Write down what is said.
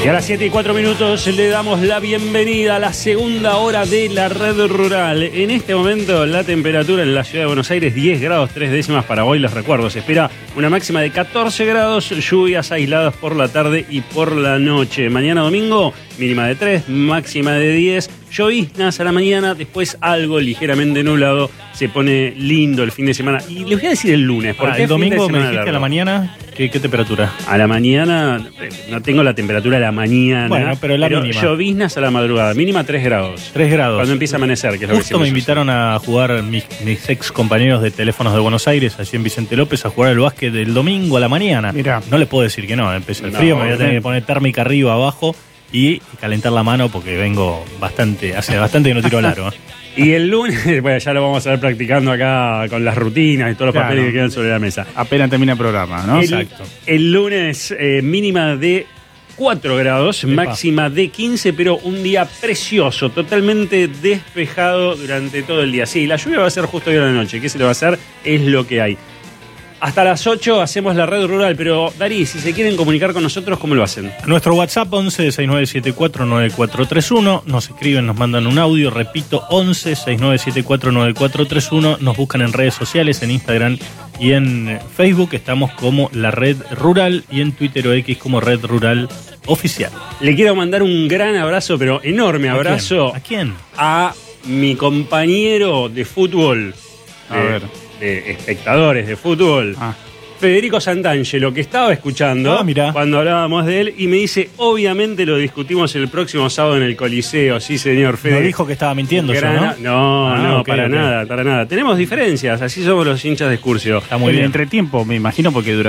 Y a las 7:04 le damos la bienvenida a la segunda hora de la Red Rural. En este momento la temperatura en la ciudad de Buenos Aires 10 grados 3 décimas para hoy, les recuerdo. Se espera una máxima de 14 grados, lluvias aisladas por la tarde y por la noche. Mañana domingo, mínima de 3, máxima de 10. Lloviznas a la mañana, después algo ligeramente nublado. Se pone lindo el fin de semana. Y les voy a decir el lunes. Porque el domingo me dijiste largo. a la mañana, ¿qué temperatura? A la mañana, no tengo la temperatura a la mañana. Bueno, pero la mínima. Lloviznas a la madrugada, mínima 3 grados. 3 grados. Cuando empieza a amanecer, que es lo que Justo me invitaron a jugar mis ex compañeros de Teléfonos de Buenos Aires, allí en Vicente López, a jugar el básquet del domingo a la mañana. Mirá. No les puedo decir que no, empieza el frío, me voy a tener que poner térmica arriba, abajo y calentar la mano porque vengo hace bastante que no tiro al aro. Y el lunes, bueno, ya lo vamos a ver practicando acá con las rutinas y todos los papeles que quedan sobre la mesa. Apenas termina el programa, ¿no? Exacto. El lunes, mínima de 4 grados, Epa. máxima de 15, pero un día precioso, totalmente despejado durante todo el día. Sí, la lluvia va a ser justo hoy a la noche. ¿Qué se le va a hacer? Es lo que hay. Hasta las 8 hacemos la Red Rural, pero Darí, si se quieren comunicar con nosotros, ¿cómo lo hacen? Nuestro WhatsApp 11-6974-9431. Nos escriben, nos mandan un audio. Repito, 11-6974-9431. Nos buscan en redes sociales, en Instagram y en Facebook. Estamos como La Red Rural y en Twitter o X como Red Rural Oficial. Le quiero mandar un gran abrazo, pero enorme abrazo. ¿A quién? A mi compañero de fútbol. A ver. De espectadores de fútbol. Federico Santangelo, que estaba escuchando mirá. cuando hablábamos de él y me dice, obviamente lo discutimos el próximo sábado en el Coliseo. Sí, señor Fede. No dijo que estaba mintiendo yo, ¿no? No, ok, para ok. nada, para nada. Tenemos diferencias, así somos los hinchas de Excursio. Está muy bien. Entretiempo, me imagino, porque durante